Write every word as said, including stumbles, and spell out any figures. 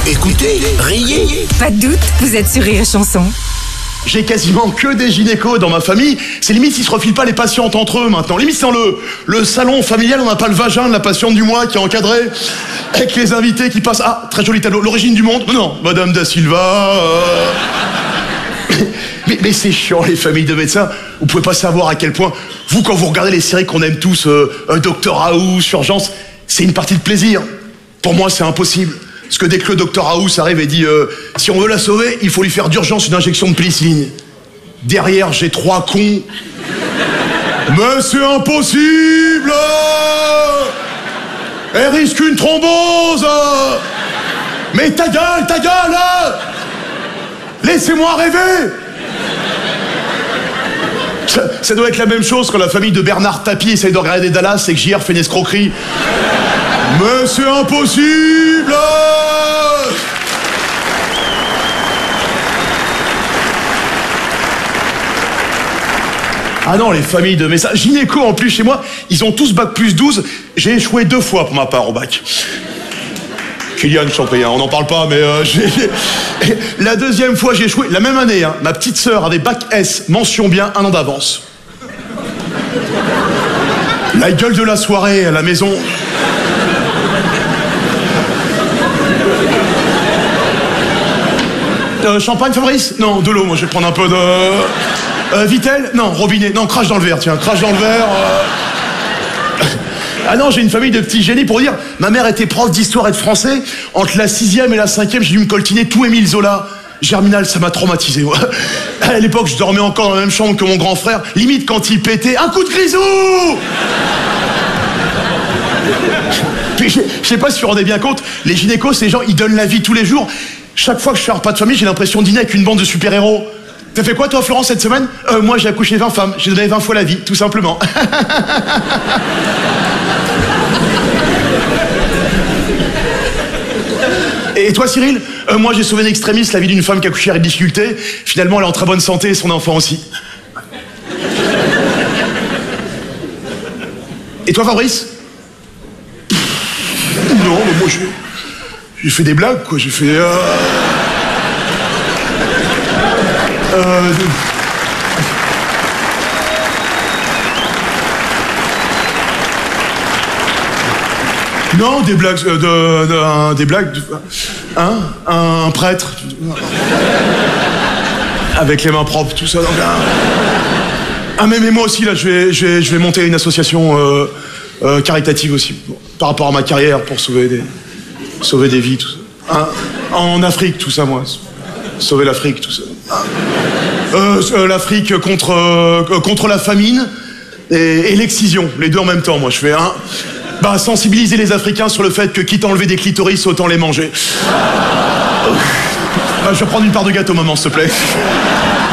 Écoutez, riez. Pas de doute, vous êtes sur Rire et Chanson. J'ai quasiment que des gynécos dans ma famille. C'est limite s'ils se refilent pas les patientes entre eux maintenant. Limite dans le, le salon familial, on n'a pas le vagin de la patiente du mois qui est encadré avec les invités qui passent. Ah, très joli tableau. L'origine du monde. Non, non, Madame Da Silva. Euh... mais mais c'est chiant les familles de médecins. Vous pouvez pas savoir à quel point vous, quand vous regardez les séries qu'on aime tous, euh, Doctor House, Urgence, c'est une partie de plaisir. Pour moi, c'est impossible. Parce que dès que le docteur House arrive et dit euh, si on veut la sauver, il faut lui faire d'urgence une injection de pénicilline. Derrière, j'ai trois cons. Mais c'est impossible. Elle risque une thrombose. Mais ta gueule, ta gueule. Laissez-moi rêver. Ça, ça doit être la même chose quand la famille de Bernard Tapie essaye de regarder Dallas et que J R fait une escroquerie. Mais c'est impossible. Ah non, les familles de médecins. Gynéco en plus chez moi, ils ont tous bac plus douze. J'ai échoué deux fois pour ma part au bac. Kylian Champrien, on n'en parle pas, mais euh, j'ai... La deuxième fois, j'ai échoué, la même année, hein, ma petite sœur avait bac S, mention bien, un an d'avance. La gueule de la soirée à la maison. Euh, champagne, Fabrice? Non, de l'eau, moi je vais prendre un peu de... Euh, Vitel? Non, robinet. Non, crache dans le verre, tiens, crache dans le verre. Euh... Ah non, j'ai une famille de petits génies pour dire, ma mère était prof d'histoire et de français. Entre la sixième et la cinquième, j'ai dû me coltiner tout Émile Zola. Germinal, ça m'a traumatisé. Ouais. À l'époque, je dormais encore dans la même chambre que mon grand frère. Limite, quand il pétait, un coup de grisou. Puis, je sais pas si vous vous rendez bien compte, les gynécos, ces gens, ils donnent la vie tous les jours. Chaque fois que je fais un repas de famille, j'ai l'impression de dîner avec une bande de super-héros. T'as fait quoi, toi, Florence, cette semaine? euh, Moi, j'ai accouché vingt femmes. J'ai donné vingt fois la vie, tout simplement. Et toi, Cyril? euh, Moi, j'ai sauvé d'extrémiste la vie d'une femme qui a accouché avec difficulté. Finalement, elle est en très bonne santé et son enfant aussi. Et toi, Fabrice? Non, mais moi, j'ai... J'ai fait des blagues, quoi. J'ai fait... Euh... Euh... Non, des blagues... Euh, de, de, un, des blagues... De, hein? Un, un prêtre... Avec les mains propres, tout ça. Donc, un... Ah, mais, mais moi aussi, là, je vais, je vais, je vais monter une association euh, euh, caritative aussi. Bon, par rapport à ma carrière, pour sauver des... Sauver des vies, tout ça. Hein? En Afrique, tout ça, moi. Sauver l'Afrique, tout ça. Euh, euh, L'Afrique contre, euh, contre la famine et, et l'excision. Les deux en même temps, moi, je fais un... Bah, sensibiliser les Africains sur le fait que, quitte à enlever des clitoris, autant les manger. Bah, je vais prendre une part de gâteau, maman, s'il te plaît.